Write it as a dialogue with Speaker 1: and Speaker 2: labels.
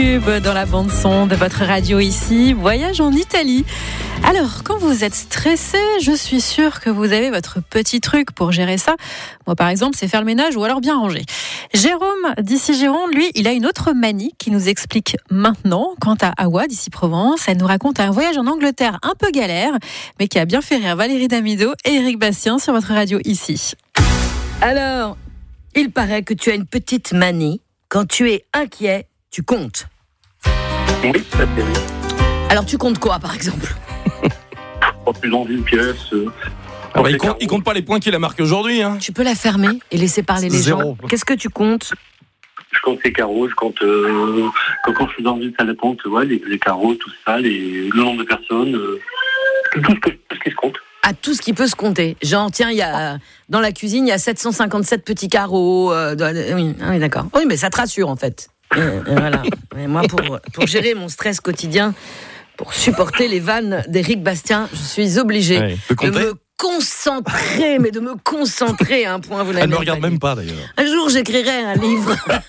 Speaker 1: Dans la bande-son de votre radio ici, voyage en Italie. Alors, quand vous êtes stressé, je suis sûre que vous avez votre petit truc pour gérer ça. Moi, par exemple, c'est faire le ménage ou alors bien ranger. Jérôme, d'ici Gironde, lui, il a une autre manie qui nous explique maintenant. Quant à Awa, d'ici Provence, elle nous raconte un voyage en Angleterre un peu galère, mais qui a bien fait rire Valérie Damido et Éric Bastien sur votre radio ici.
Speaker 2: Alors, il paraît que tu as une petite manie. Quand tu es inquiet, tu comptes.
Speaker 3: Oui, ça fait oui.
Speaker 2: Alors tu comptes quoi, par exemple?
Speaker 3: Pas plus dans une pièce.
Speaker 4: Ah bah, il compte pas les points qu'il a marqués aujourd'hui. Hein.
Speaker 2: Tu peux la fermer et laisser parler les gens. Qu'est-ce que tu comptes?
Speaker 3: Je compte les carreaux, quand je suis dans une salle d'attente, les carreaux, tout ça, le nombre de personnes, tout ce qui se compte.
Speaker 2: À tout ce qui peut se compter. Genre, tiens, dans la cuisine, il y a 757 petits carreaux. Oui, d'accord. Oui, mais ça te rassure, en fait. Voilà. Et moi, pour gérer mon stress quotidien, pour supporter les vannes d'Éric Bastien, je suis obligée de me concentrer à un point. Vous
Speaker 4: Elle ne me regarde même pas, d'ailleurs.
Speaker 2: Un jour, j'écrirai un livre